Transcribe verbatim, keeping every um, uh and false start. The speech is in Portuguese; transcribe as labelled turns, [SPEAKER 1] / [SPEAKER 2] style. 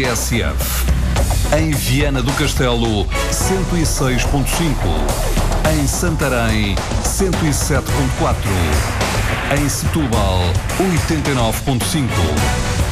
[SPEAKER 1] S F. Em Viana do Castelo, cento e seis ponto cinco. Em Santarém, cento e sete ponto quatro. Em Setúbal, oitenta e nove ponto cinco.